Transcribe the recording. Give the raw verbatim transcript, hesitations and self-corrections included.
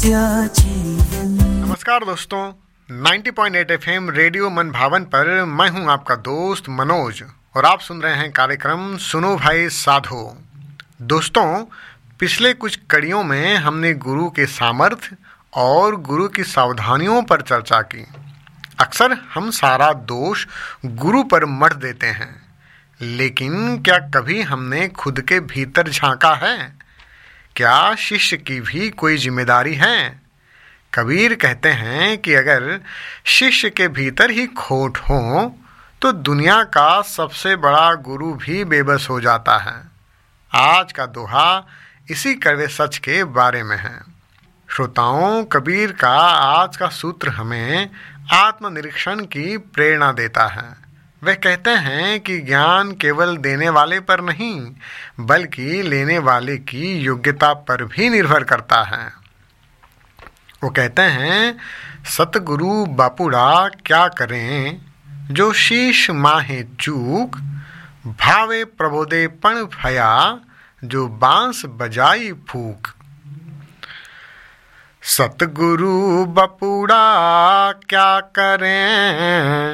नमस्कार दोस्तों, नब्बे पॉइंट आठ एफएम रेडियो मन भावन पर मैं हूं आपका दोस्त मनोज और आप सुन रहे हैं कार्यक्रम सुनो भाई साधो। दोस्तों, पिछले कुछ कड़ियों में हमने गुरु के सामर्थ्य और गुरु की सावधानियों पर चर्चा की। अक्सर हम सारा दोष गुरु पर मढ़ देते हैं, लेकिन क्या कभी हमने खुद के भीतर झांका है? क्या शिष्य की भी कोई जिम्मेदारी है? कबीर कहते हैं कि अगर शिष्य के भीतर ही खोट हो तो दुनिया का सबसे बड़ा गुरु भी बेबस हो जाता है। आज का दोहा इसी कड़वे सच के बारे में है। श्रोताओं, कबीर का आज का सूत्र हमें आत्मनिरीक्षण की प्रेरणा देता है। वह कहते हैं कि ज्ञान केवल देने वाले पर नहीं, बल्कि लेने वाले की योग्यता पर भी निर्भर करता है। वो कहते हैं, सतगुरु बापुड़ा क्या करें, जो शीश माहे चूक, भावे प्रबोधे पण भया, जो बांस बजाई फूक। सतगुरु बापुड़ा क्या करें,